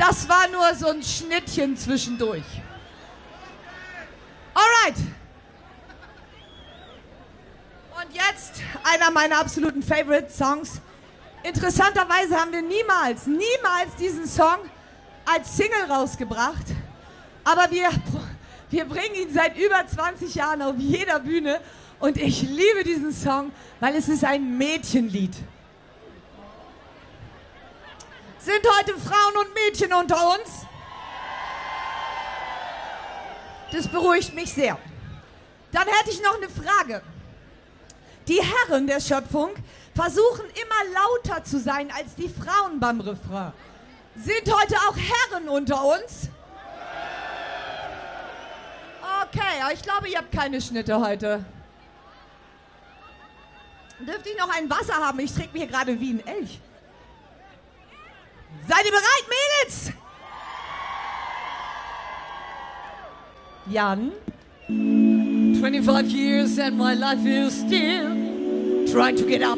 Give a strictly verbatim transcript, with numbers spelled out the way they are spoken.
Das war nur so ein Schnittchen zwischendurch. Alright. Und jetzt einer meiner absoluten Favorite-Songs. Interessanterweise haben wir niemals, niemals diesen Song als Single rausgebracht. Aber wir, wir bringen ihn seit über zwanzig Jahren auf jeder Bühne. Und ich liebe diesen Song, weil es ist ein Mädchenlied. Sind heute Frauen und Mädchen unter uns? Das beruhigt mich sehr. Dann hätte ich noch eine Frage. Die Herren der Schöpfung versuchen immer lauter zu sein als die Frauen beim Refrain. Sind heute auch Herren unter uns? Okay, ich glaube, ihr habt keine Schnitte heute. Dürfte ich noch ein Wasser haben? Ich trinke mir gerade wie ein Elch. Seid ihr bereit, Mädels? Jan? twenty-five years and my life is still trying to get up